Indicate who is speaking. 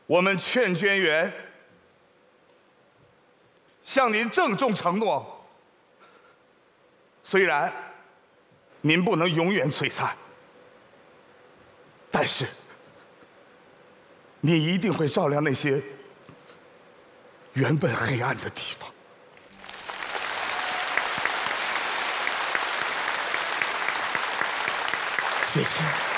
Speaker 1: 我们劝捐员向您郑重承诺，虽然您不能永远璀璨，但是你一定会照亮那些原本黑暗的地方。谢谢。